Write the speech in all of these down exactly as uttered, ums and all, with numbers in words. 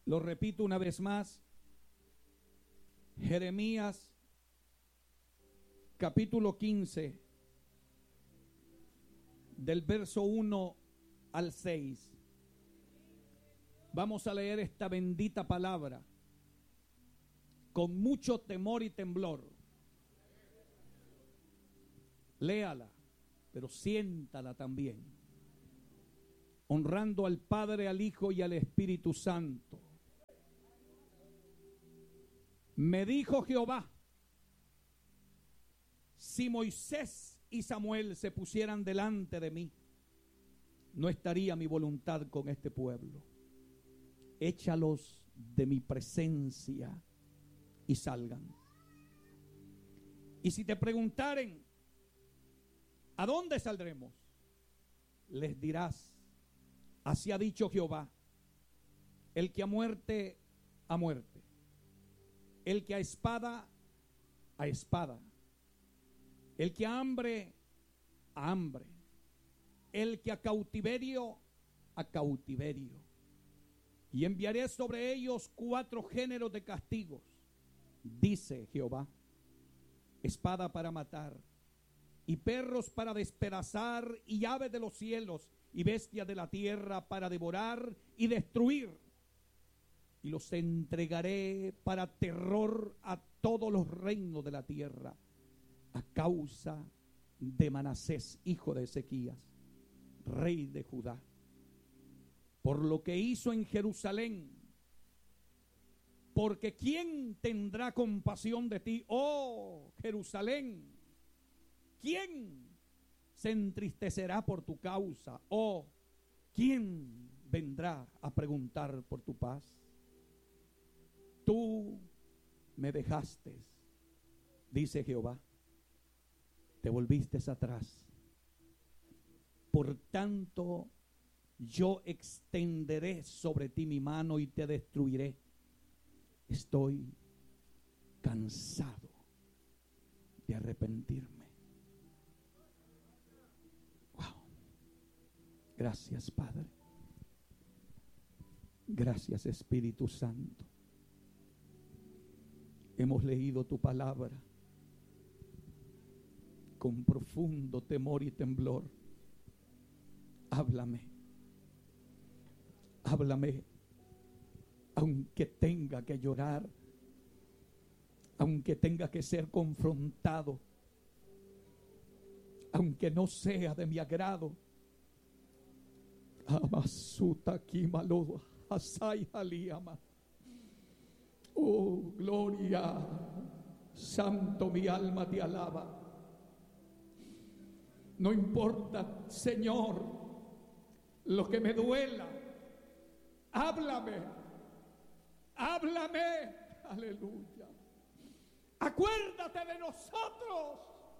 Lo repito una vez más. Jeremías capítulo quince, del verso uno al seis. Vamos a leer esta bendita palabra con mucho temor y temblor. Léala, pero siéntala también, honrando al Padre, al Hijo y al Espíritu Santo. Me dijo Jehová: si Moisés y Samuel se pusieran delante de mí, no estaría mi voluntad con este pueblo. Échalos de mi presencia y salgan. Y si te preguntaren, ¿a dónde saldremos?, les dirás: así ha dicho Jehová, el que a muerte, a muerte, el que a espada, a espada, el que a hambre, a hambre, el que a cautiverio, a cautiverio. Y enviaré sobre ellos cuatro géneros de castigos, dice Jehová: espada para matar, y perros para despedazar, y aves de los cielos, y bestias de la tierra para devorar y destruir. Y los entregaré para terror a todos los reinos de la tierra, a causa de Manasés, hijo de Ezequías, rey de Judá, por lo que hizo en Jerusalén. Porque ¿quién tendrá compasión de ti, oh Jerusalén? ¿Quién se entristecerá por tu causa? ¿O quién vendrá a preguntar por tu paz? Tú me dejaste, dice Jehová, te volviste atrás. Por tanto, yo extenderé sobre ti mi mano y te destruiré. Estoy cansado de arrepentirme. Wow. Gracias, Padre. Gracias, Espíritu Santo. Hemos leído tu palabra con profundo temor y temblor. Háblame. Háblame, aunque tenga que llorar, aunque tenga que ser confrontado, aunque no sea de mi agrado. Amasuta kimalo asai aliama. Oh, gloria, santo, mi alma te alaba. No importa, Señor, lo que me duela. Háblame, háblame, aleluya. Acuérdate de nosotros.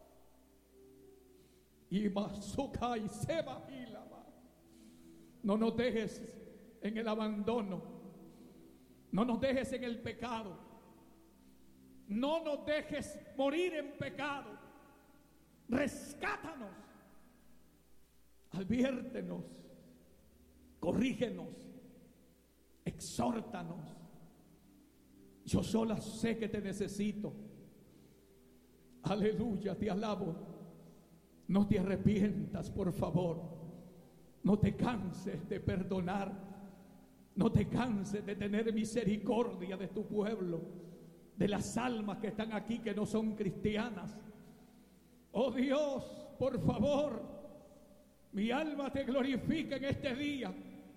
Y Masuka y Seba Hilama. No nos dejes en el abandono. No nos dejes en el pecado. No nos dejes morir en pecado. Rescátanos. Adviértenos. Corrígenos. Exhórtanos. Yo sola sé que te necesito. Aleluya, te alabo. No te arrepientas, por favor. No te canses de perdonar. No te canses de tener misericordia de tu pueblo, de las almas que están aquí que no son cristianas. Oh Dios, por favor, mi alma te glorifica en este día.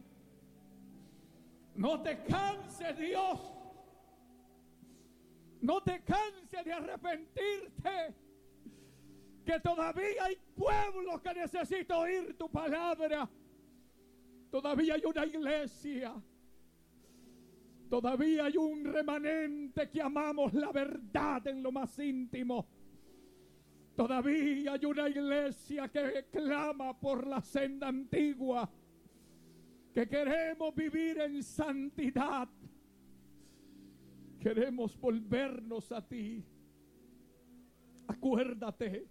No te canses, Dios. No te canses de arrepentirte, que todavía hay pueblos que necesitan oír tu palabra. Todavía hay una iglesia, todavía hay un remanente que amamos la verdad en lo más íntimo. Todavía hay una iglesia que clama por la senda antigua, que queremos vivir en santidad. Queremos volvernos a ti. Acuérdate,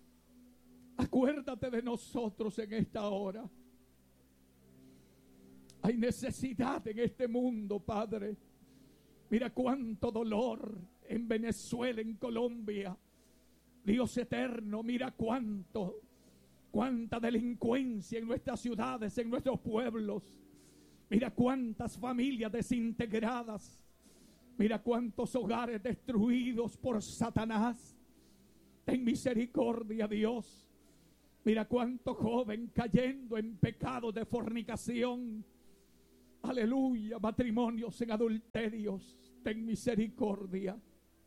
acuérdate de nosotros en esta hora. Hay necesidad en este mundo, Padre. Mira cuánto dolor en Venezuela, en Colombia. Dios eterno, mira cuánto, cuánta delincuencia en nuestras ciudades, en nuestros pueblos. Mira cuántas familias desintegradas. Mira cuántos hogares destruidos por Satanás. Ten misericordia, Dios. Mira cuánto joven cayendo en pecado de fornicación. Aleluya, matrimonios en adulterios. Ten misericordia.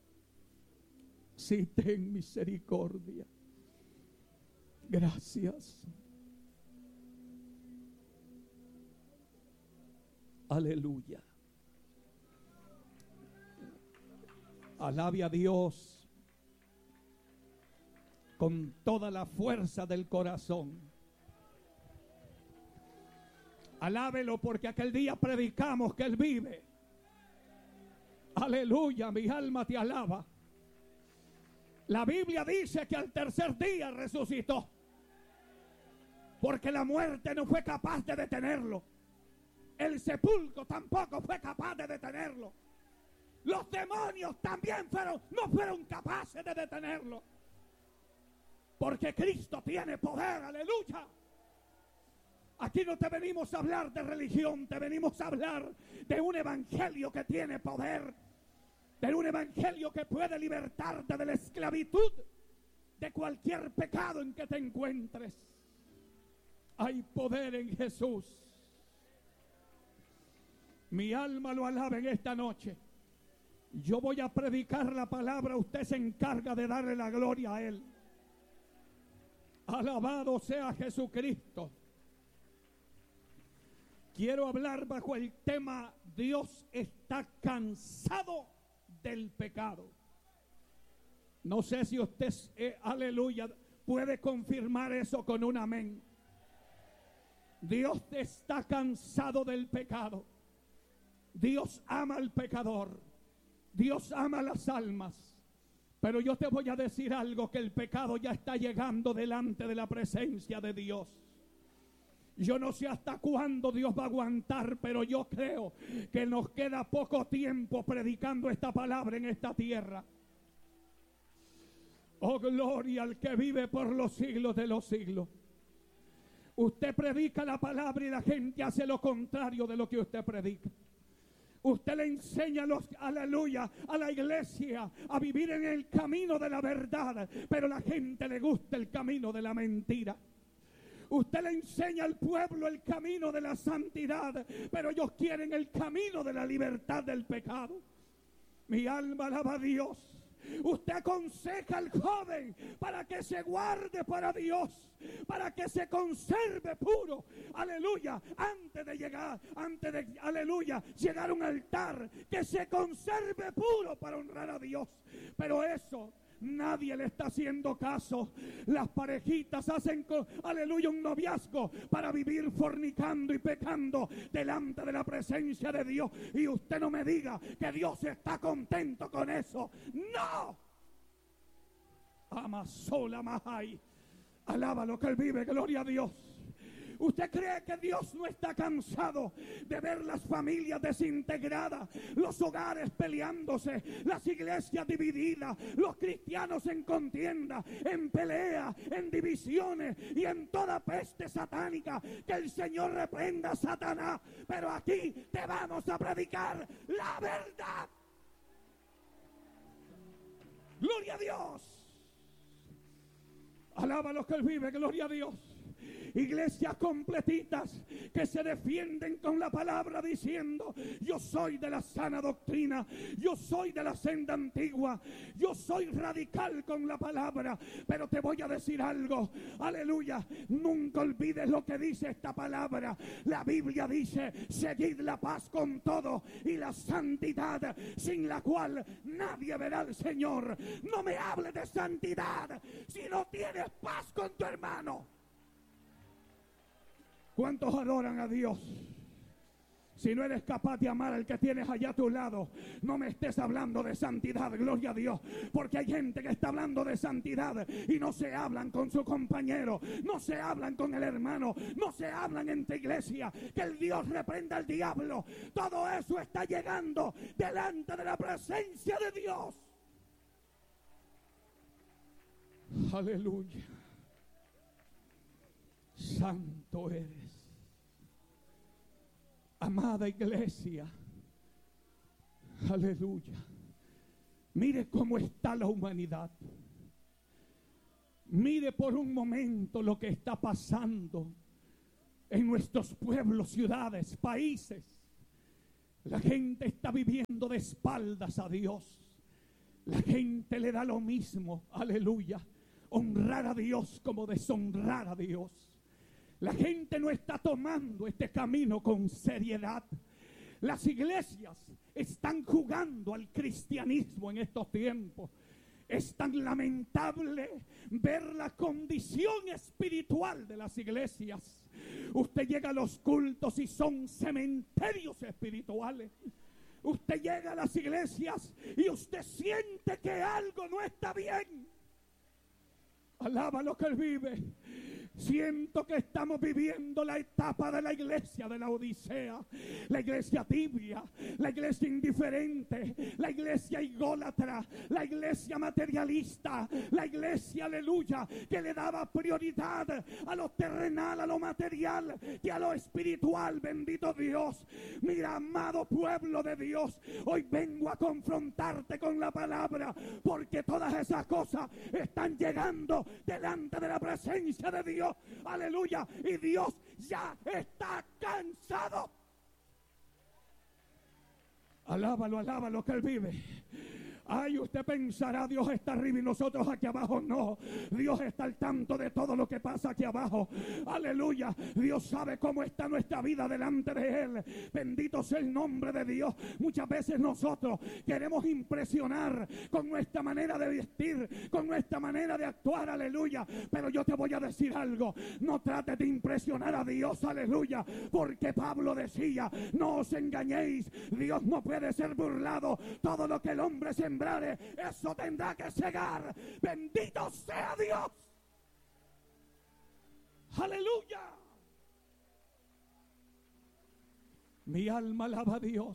Sí, ten misericordia. Gracias. Aleluya. Alabe a Dios con toda la fuerza del corazón. Alábelo porque aquel día predicamos que Él vive. Aleluya, mi alma te alaba. La Biblia dice que al tercer día resucitó, porque la muerte no fue capaz de detenerlo. El sepulcro tampoco fue capaz de detenerlo. Los demonios también fueron, no fueron capaces de detenerlo. Porque Cristo tiene poder, aleluya. Aquí no te venimos a hablar de religión, te venimos a hablar de un evangelio que tiene poder. De un evangelio que puede libertarte de la esclavitud de cualquier pecado en que te encuentres. Hay poder en Jesús. Mi alma lo alaba en esta noche. Yo voy a predicar la palabra, usted se encarga de darle la gloria a Él. Alabado sea Jesucristo. Quiero hablar bajo el tema: Dios está cansado del pecado. No sé si usted, eh, aleluya, puede confirmar eso con un amén. Dios está cansado del pecado. Dios ama al pecador. Dios ama las almas. Pero yo te voy a decir algo, que el pecado ya está llegando delante de la presencia de Dios. Yo no sé hasta cuándo Dios va a aguantar, pero yo creo que nos queda poco tiempo predicando esta palabra en esta tierra. Oh, gloria al que vive por los siglos de los siglos. Usted predica la palabra y la gente hace lo contrario de lo que usted predica. Usted le enseña, los, aleluya, a la iglesia a vivir en el camino de la verdad, pero a la gente le gusta el camino de la mentira. Usted le enseña al pueblo el camino de la santidad, pero ellos quieren el camino de la libertad del pecado. Mi alma alaba a Dios. Usted aconseja al joven para que se guarde para Dios, para que se conserve puro, aleluya, antes de llegar, antes de, aleluya, llegar a un altar, que se conserve puro para honrar a Dios. Pero eso nadie le está haciendo caso. Las parejitas hacen, aleluya, un noviazgo para vivir fornicando y pecando delante de la presencia de Dios. Y usted no me diga que Dios está contento con eso. ¡No! Ama sola Mahai. Alaba lo que Él vive, gloria a Dios. ¿Usted cree que Dios no está cansado de ver las familias desintegradas, los hogares peleándose, las iglesias divididas, los cristianos en contienda, en pelea, en divisiones y en toda peste satánica? Que el Señor reprenda a Satanás, pero aquí te vamos a predicar la verdad. Gloria a Dios. Alaba lo que Él vive, gloria a Dios. Iglesias completitas que se defienden con la palabra diciendo: yo soy de la sana doctrina, yo soy de la senda antigua, yo soy radical con la palabra. Pero te voy a decir algo, aleluya, nunca olvides lo que dice esta palabra. La Biblia dice: seguid la paz con todo y la santidad, sin la cual nadie verá al Señor. No me hables de santidad si no tienes paz con tu hermano. ¿Cuántos adoran a Dios? Si no eres capaz de amar al que tienes allá a tu lado, no me estés hablando de santidad, gloria a Dios. Porque hay gente que está hablando de santidad y no se hablan con su compañero, no se hablan con el hermano, no se hablan en tu iglesia. Que el Dios reprenda al diablo. Todo eso está llegando delante de la presencia de Dios. Aleluya. Santo eres. Amada iglesia, aleluya. Mire cómo está la humanidad. Mire por un momento lo que está pasando en nuestros pueblos, ciudades, países. La gente está viviendo de espaldas a Dios. La gente le da lo mismo, aleluya, honrar a Dios como deshonrar a Dios. La gente no está tomando este camino con seriedad. Las iglesias están jugando al cristianismo en estos tiempos. Es tan lamentable ver la condición espiritual de las iglesias. Usted llega a los cultos y son cementerios espirituales. Usted llega a las iglesias y usted siente que algo no está bien. Alaba lo que Él vive. Siento que estamos viviendo la etapa de la iglesia de la Odisea. La iglesia tibia, la iglesia indiferente, la iglesia idólatra, la iglesia materialista, la iglesia, aleluya, que le daba prioridad a lo terrenal, a lo material, que a lo espiritual. Bendito Dios. Mira, amado pueblo de Dios, hoy vengo a confrontarte con la palabra, porque todas esas cosas están llegando delante de la presencia de Dios. Aleluya. Y Dios ya está cansado. Alábalo, alábalo que Él vive. Ay, usted pensará, Dios está arriba y nosotros aquí abajo. No, Dios está al tanto de todo lo que pasa aquí abajo. Aleluya. Dios sabe cómo está nuestra vida delante de Él. Bendito sea el nombre de Dios. Muchas veces nosotros queremos impresionar con nuestra manera de vestir, con nuestra manera de actuar, aleluya. Pero yo te voy a decir algo. No trates de impresionar a Dios, aleluya. Porque Pablo decía, no os engañéis, Dios no puede ser burlado. Todo lo que el hombre se eso tendrá que cegar. Bendito sea Dios. Aleluya. Mi alma alaba a Dios.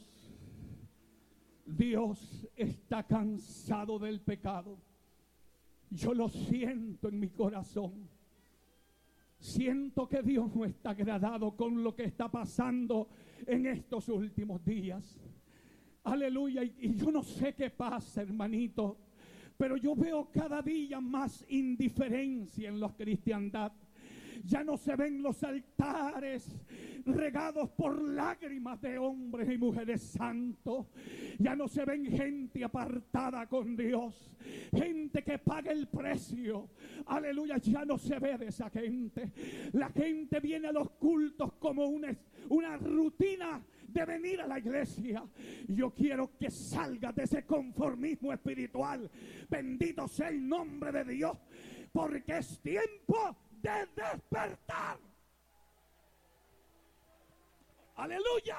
Dios está cansado del pecado. Yo lo siento en mi corazón. Siento que Dios no está agradado con lo que está pasando en estos últimos días. Aleluya, y, y yo no sé qué pasa, hermanito, pero yo veo cada día más indiferencia en la cristiandad. Ya no se ven los altares regados por lágrimas de hombres y mujeres santos. Ya no se ven gente apartada con Dios, gente que paga el precio. Aleluya, ya no se ve de esa gente. La gente viene a los cultos como una, una rutina de venir a la iglesia. Yo quiero que salgas de ese conformismo espiritual. Bendito sea el nombre de Dios, porque es tiempo de despertar. Aleluya.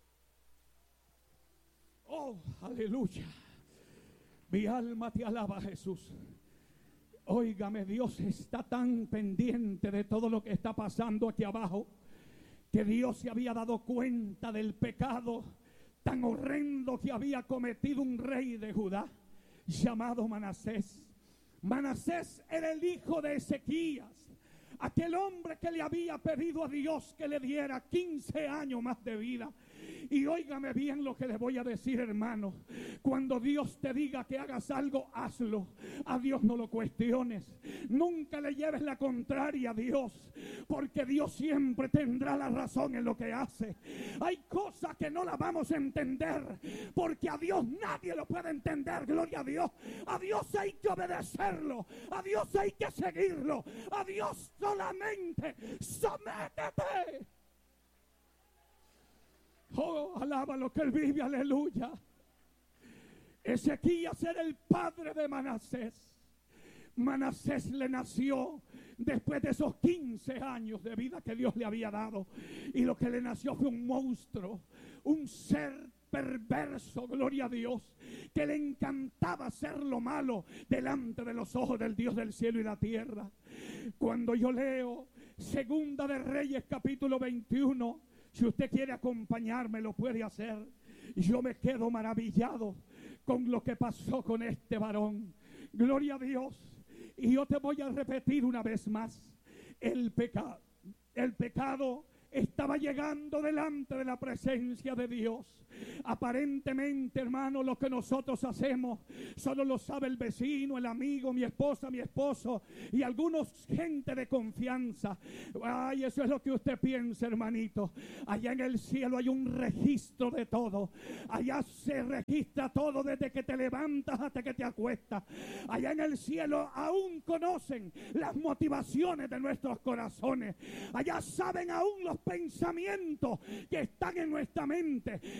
Oh, aleluya. Mi alma te alaba, Jesús. Óigame, Dios está tan pendiente de todo lo que está pasando aquí abajo, que Dios se había dado cuenta del pecado tan horrendo que había cometido un rey de Judá llamado Manasés. Manasés era el hijo de Ezequías, aquel hombre que le había pedido a Dios que le diera quince años más de vida. Y óigame bien lo que le voy a decir, hermano. Cuando Dios te diga que hagas algo, hazlo. A Dios no lo cuestiones. Nunca le lleves la contraria a Dios, porque Dios siempre tendrá la razón en lo que hace. Hay cosas que no las vamos a entender, porque a Dios nadie lo puede entender. Gloria a Dios. A Dios hay que obedecerlo. A Dios hay que seguirlo. A Dios solamente sométete. Oh, alaba lo que Él vive, aleluya. Ezequías era el padre de Manasés. Manasés le nació después de esos quince años de vida que Dios le había dado. Y lo que le nació fue un monstruo, un ser perverso, gloria a Dios, que le encantaba hacer lo malo delante de los ojos del Dios del cielo y la tierra. Cuando yo leo Segunda de Reyes capítulo veintiuno, si usted quiere acompañarme lo puede hacer, yo me quedo maravillado con lo que pasó con este varón. Gloria a Dios. Y yo te voy a repetir una vez más, el pecado, el pecado estaba llegando delante de la presencia de Dios. Aparentemente, hermano, lo que nosotros hacemos solo lo sabe el vecino, el amigo, mi esposa, mi esposo y algunos gente de confianza. Ay, eso es lo que usted piensa, hermanito. Allá en el cielo hay un registro de todo. Allá se registra todo desde que te levantas hasta que te acuestas. Allá en el cielo aún conocen las motivaciones de nuestros corazones. Allá saben aún los pensamientos que están en nuestra mente.